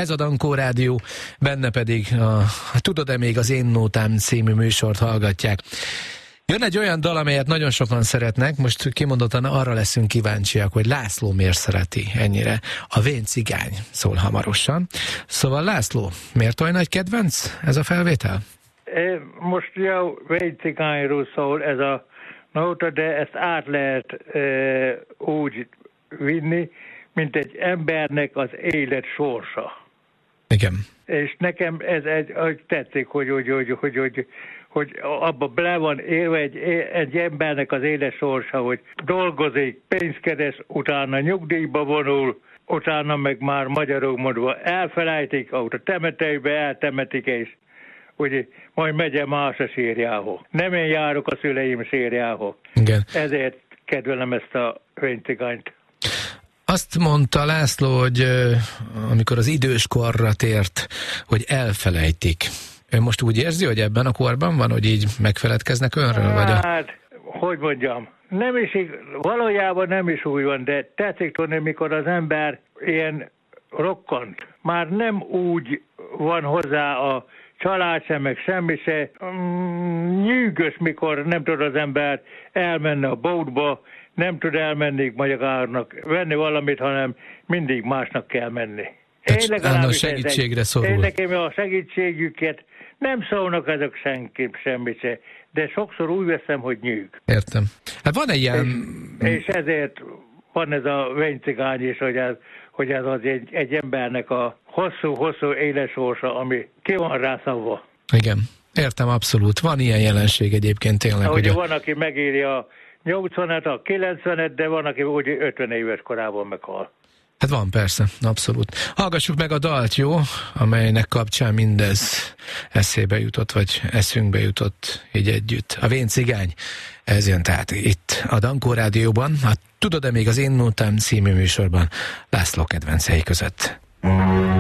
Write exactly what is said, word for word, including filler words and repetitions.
Ez a Dankó Rádió, benne pedig a Tudod-e még az én nótám című műsort hallgatják. Jön egy olyan dal, amelyet nagyon sokan szeretnek, most kimondottan arra leszünk kíváncsiak, hogy László miért szereti ennyire. A Vén cigány szól hamarosan. Szóval László, miért olyan nagy kedvenc ez a felvétel? Most a Vén cigányról szól ez a nóta, de ezt át lehet e, úgy vinni, mint egy embernek az élet sorsa. Igen. És nekem ez egy, hogy tetszik, hogy, hogy, hogy, hogy, hogy, hogy abba bele van élve egy, egy embernek az élet sorsa, hogy dolgozik, pénzt keres, utána nyugdíjba vonul, utána meg már magyarul mondva elfelejtik, ahol a temetőbe eltemetik, és ugye majd megye más a sírjához. Nem én járok a szüleim sírjához. Igen. Ezért kedvelem ezt a Vén cigányt. Azt mondta László, hogy amikor az idős korra tért, hogy elfelejtik. Ő most úgy érzi, hogy ebben a korban van, hogy így megfeledkeznek önről? Hát, vagy a... hogy mondjam, nem is, valójában nem is úgy van, de tetszik tudni, mikor az ember ilyen rokkant. Már nem úgy van hozzá a család sem, meg semmi se. Mm, nyűgös, mikor nem tud az ember elmenni a boltba, nem tud elmenni magának venni valamit, hanem mindig másnak kell menni. Én legalábbis segítségre szorul. Én nekem a segítségüket nem szólnak ezek senki semmit se, de sokszor úgy veszem, hogy nyűg. Értem. Hát van egy ilyen... És, és ezért van ez a Vén cigány is, hogy ez, hogy ez az egy, egy embernek a hosszú-hosszú életsorsa, ami ki van rá szabva. Igen. Értem, abszolút. Van ilyen jelenség egyébként tényleg. Ahogy hogy van, a... aki megéri a nyolcvanet, a kilencvenet, de van, aki úgy ötven éves korában meghal. Hát van, persze, abszolút. Hallgassuk meg a dalt, jó? Amelynek kapcsán mindez eszébe jutott, vagy eszünkbe jutott így együtt. A Vén cigány, ez jön tehát itt a Dankó Rádióban, a Tudod-e még az én nótám című műsorban László kedvencei között.